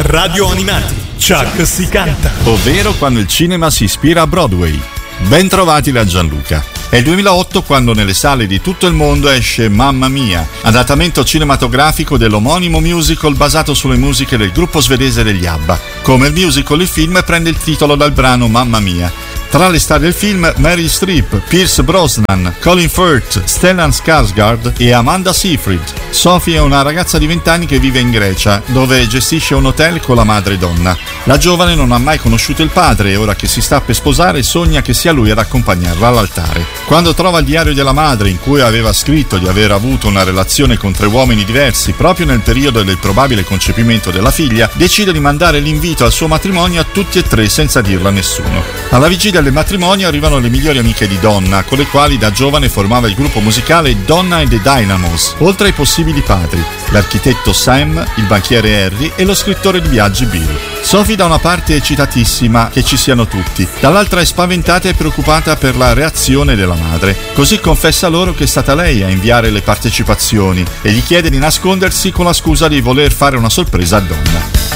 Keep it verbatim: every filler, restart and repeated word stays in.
Radio Animati, Chuck si canta. Ovvero quando il cinema si ispira a Broadway. Ben trovati da Gianluca. È il duemilaotto quando nelle sale di tutto il mondo esce Mamma Mia, adattamento cinematografico dell'omonimo musical basato sulle musiche del gruppo svedese degli ABBA. Come il musical, il film prende il titolo dal brano Mamma Mia. Tra le star del film, Meryl Streep, Pierce Brosnan, Colin Firth, Stellan Skarsgård e Amanda Seyfried. Sophie è una ragazza di venti anni che vive in Grecia, dove gestisce un hotel con la madre donna. La giovane non ha mai conosciuto il padre e ora che si sta per sposare sogna che sia lui ad accompagnarla all'altare. Quando trova il diario della madre in cui aveva scritto di aver avuto una relazione con tre uomini diversi proprio nel periodo del probabile concepimento della figlia, decide di mandare l'invito al suo matrimonio a tutti e tre senza dirlo a nessuno. Alla vigilia del matrimonio arrivano le migliori amiche di Donna, con le quali da giovane formava il gruppo musicale Donna and the Dynamos, oltre ai possibili padri, l'architetto Sam, il banchiere Harry e lo scrittore di viaggi Bill. Sophie da una parte è eccitatissima che ci siano tutti, dall'altra è spaventata e preoccupata per la reazione della madre. Così confessa loro che è stata lei a inviare le partecipazioni e gli chiede di nascondersi con la scusa di voler fare una sorpresa a Donna.